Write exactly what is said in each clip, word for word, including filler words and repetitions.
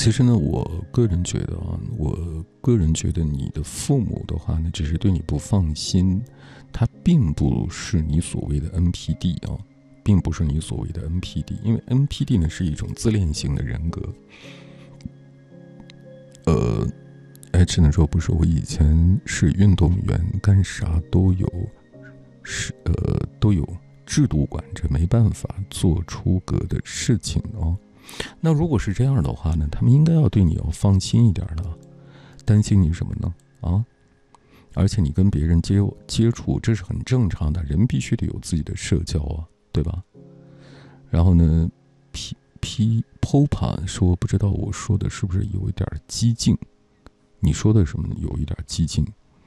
其实呢，我个人觉得啊，我个人觉得你的父母的话呢，只是对你不放心，他并不是你所谓的 N P D 啊，并不是你所谓的 N P D， 因为 N P D 呢是一种自恋型的人格。呃，哎，只能说不是，我以前是运动员，干啥都有，是呃都有制度管着，没办法做出格的事情哦。那如果是这样的话呢，他们应该要对你要放心一点的，担心你什么呢？啊，而且你跟别人接接触，这是很正常的，人必须得有自己的社交啊，对吧？然后呢 ，P P Popa 说不知道我说的是不是有一点激进？你说的什么有一点激进？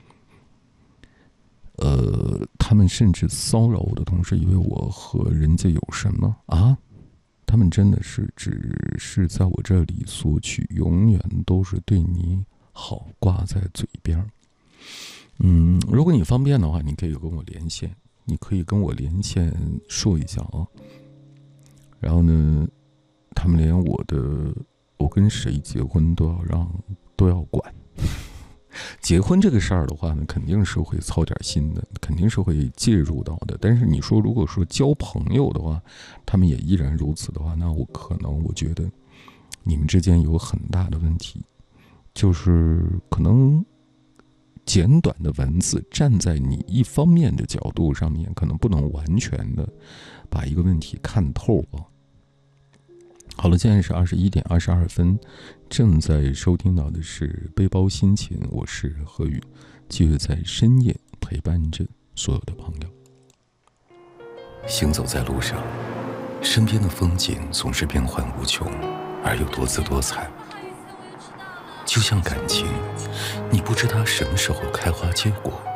呃，他们甚至骚扰我的同时，以为我和人家有什么啊？他们真的是只是在我这里索取，永远都是对你好挂在嘴边。嗯，如果你方便的话，你可以跟我连线，你可以跟我连线说一下啊。然后呢，他们连我的我跟谁结婚都要让都要管。结婚这个事儿的话呢，肯定是会操点心的，肯定是会介入到的。但是你说，如果说交朋友的话，他们也依然如此的话，那我可能我觉得你们之间有很大的问题，就是可能简短的文字站在你一方面的角度上面，可能不能完全的把一个问题看透啊。好了，现在是二十一点二十二分，正在收听到的是背包心情，我是何宇，继续在深夜陪伴着所有的朋友。 行走在路上，身边的风景总是变幻无穷，而又多姿多彩。就像感情，你不知它什么时候开花结果，